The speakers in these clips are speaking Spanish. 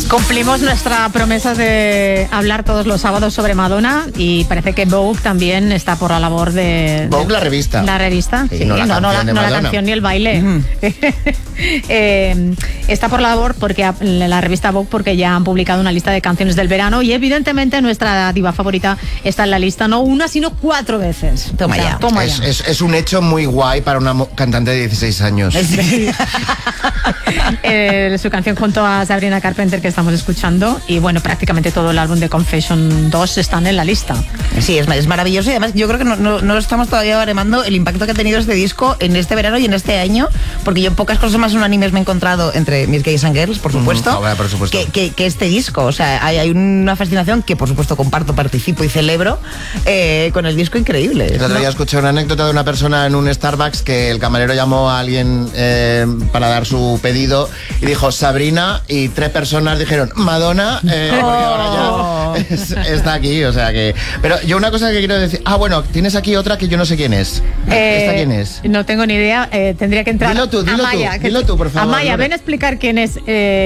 Cumplimos nuestra promesa de hablar todos los sábados sobre Madonna y parece que Vogue también está por la labor de... Vogue, la revista. La revista, sí, sí, no la canción ni el baile. Está por la labor porque la revista Vogue porque ya han publicado una lista de canciones del verano y evidentemente nuestra diva favorita está en la lista no una sino 4 veces. Toma ya. Es un hecho muy guay para una cantante de 16 años. Su canción junto a Sabrina Carpenter que estamos escuchando y bueno, prácticamente todo el álbum de Confession 2 están en la lista. Sí, es maravilloso y además yo creo que no estamos todavía baremando el impacto que ha tenido este disco en este verano y en este año, porque yo pocas cosas más unánimes me he encontrado entre mis gays and girls, por supuesto, por supuesto. Que este disco. O sea, hay una fascinación que por supuesto comparto, participo y celebro con el disco increíble. El otro día escuché una anécdota de una persona en un Starbucks que el camarero llamó a alguien para dar su pedido y dijo Sabrina y 3 personas dijeron Madonna, porque ahora ya está aquí, o sea que... Pero yo una cosa que quiero decir... bueno, tienes aquí otra que yo no sé quién es. ¿Esta quién es? No tengo ni idea, tendría que entrar... Dilo tú, por favor. Amaya, ven a explicar quién es.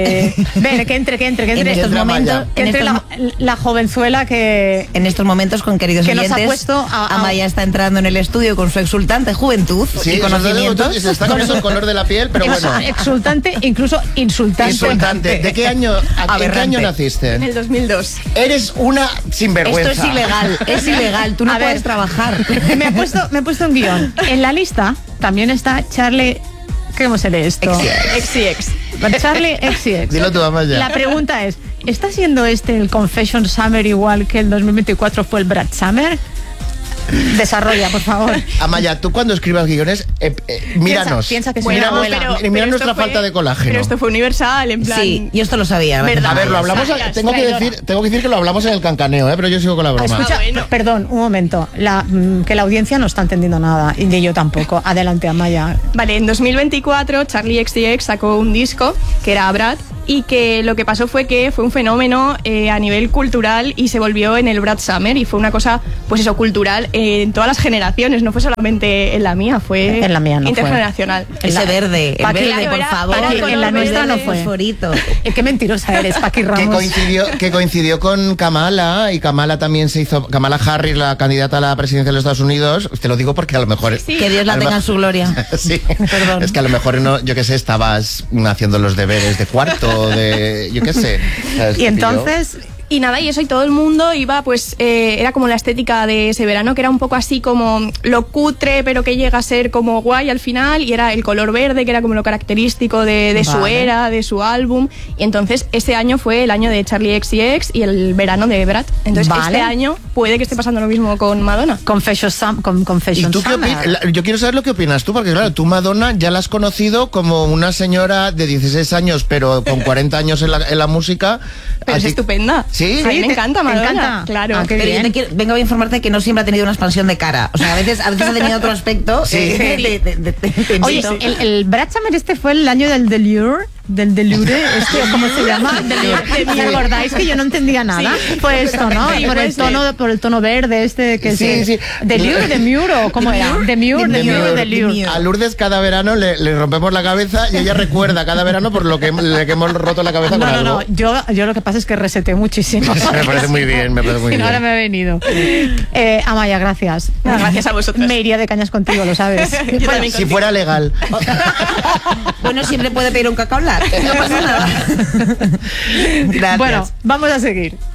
Ven, que entre. En estos momentos... Que entre la jovenzuela que... En estos momentos, con queridos que oyentes, nos ha puesto Amaya está entrando en el estudio con su exultante juventud y conocimientos. Se está con el color de la piel, pero bueno. Exultante, incluso insultante. ¿De qué año? ¿En qué año naciste? En el 2002. Eres una sinvergüenza. Esto es ilegal, tú no puedes trabajar. Me he puesto un guión. En la lista también está Charlie... ¿Cómo se lee esto? XCX. Charlie XCX. Dilo tú, Amaya. La pregunta es, ¿está siendo el Confession Summer igual que el 2024 fue el Brad Summer? Desarrolla, por favor. Amaya, tú cuando escribas guiones, míranos. Piensa que bueno, mira nuestra falta de colágeno. Pero esto fue universal, en plan... Sí, yo esto lo sabía. ¿verdad? A ver, lo hablamos... Tengo que decir que lo hablamos en el cancaneo, pero yo sigo con la broma. Escucha, perdón, un momento. Que la audiencia no está entendiendo nada, y yo tampoco. Adelante, Amaya. Vale, en 2024 Charlie XCX sacó un disco que era Brad y que lo que pasó fue que fue un fenómeno a nivel cultural y se volvió en el Brad Summer y fue una cosa, pues eso, cultural en todas las generaciones, no fue solamente en la mía, fue en la mía no intergeneracional. Ese verde, el verde, claro, por favor. En la nuestra no fue. Fosforito. Qué mentirosa eres, Paqui Ramos. Que coincidió con Kamala, y Kamala también se hizo... Kamala Harris, la candidata a la presidencia de los Estados Unidos, te lo digo porque a lo mejor... Sí. Que Dios la tenga en su gloria. Sí, perdón. Es que a lo mejor, no, yo qué sé, estabas haciendo los deberes de cuarto, yo qué sé. Y entonces... Y nada, y eso, y todo el mundo iba, pues, era como la estética de ese verano, que era un poco así como lo cutre, pero que llega a ser como guay al final, y era el color verde, que era como lo característico de su era, de su álbum, y entonces ese año fue el año de Charlie XCX y el verano de Brad. Entonces este año puede que esté pasando lo mismo con Madonna. Confession ¿Y tú qué opinas? Yo quiero saber lo que opinas tú, porque claro, tú Madonna ya la has conocido como una señora de 16 años, pero con 40 años en la música. Pero es estupenda. ¿Sí? A mí me encanta Madonna. ¿Te encanta? Claro. Pero yo vengo a informarte que no siempre ha tenido una expansión de cara. O sea, a veces ha tenido otro aspecto. Sí. Oye, el Brad Summer fue el año del Delure. Del Delure, ¿cómo se llama? ¿Me acordáis que yo no entendía nada? Sí. Pues esto, ¿no? Por el tono verde que sí. Delure, Demure, ¿cómo era? Demure. A Lourdes cada verano le rompemos la cabeza y ella recuerda cada verano por lo que le hemos roto la cabeza con algo. No, yo lo que pasa es que reseté muchísimo. Me parece muy bien, Ahora me ha venido. Amaya, gracias. Gracias a vosotros. Me iría de cañas contigo, lo sabes. Bueno, si fuera legal. Bueno, siempre puede pedir un cacao lar. No pasa nada. Gracias. Bueno, vamos a seguir.